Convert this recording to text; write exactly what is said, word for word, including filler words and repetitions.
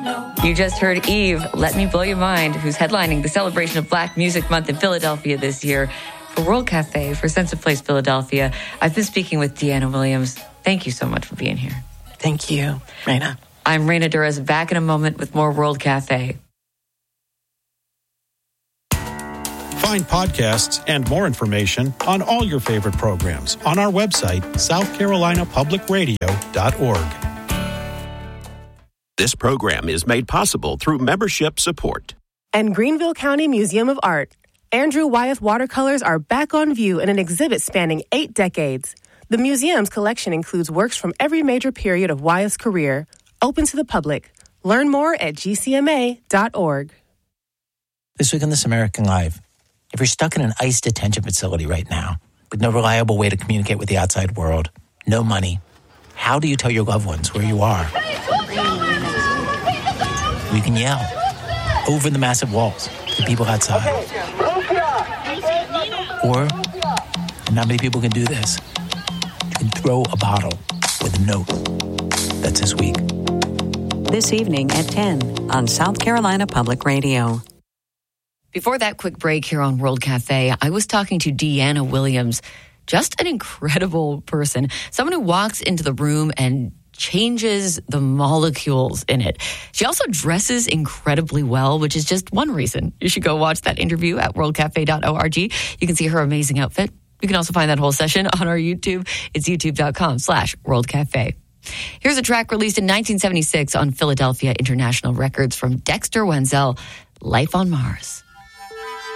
know. You just heard Eve, Let Me Blow Your Mind, who's headlining the celebration of Black Music Month in Philadelphia this year. For World Cafe, for Sense of Place Philadelphia, I've been speaking with Deanna Williams. Thank you so much for being here. Thank you, Raina. I'm Raina Durez, back in a moment with more World Cafe. Find podcasts and more information on all your favorite programs on our website, south carolina public radio dot org. This program is made possible through membership support. And Greenville County Museum of Art. Andrew Wyeth watercolors are back on view in an exhibit spanning eight decades. The museum's collection includes works from every major period of Wyeth's career, open to the public. Learn more at g c m a dot org. This week on This American Life, if you're stuck in an ICE detention facility right now with no reliable way to communicate with the outside world, no money, how do you tell your loved ones where you are? You can yell over the massive walls to the people outside. Or, and not many people can do this, you can throw a bottle with a note. That's this week. This evening at ten on South Carolina Public Radio. Before that quick break here on World Cafe, I was talking to Deanna Williams, just an incredible person, someone who walks into the room and changes the molecules in it. She also dresses incredibly well, which is just one reason you should go watch that interview at world cafe dot org. You can see her amazing outfit. You can also find that whole session on our YouTube. It's youtube.com slash World Cafe. Here's a track released in nineteen seventy-six on Philadelphia International Records from Dexter Wenzel, Life on Mars.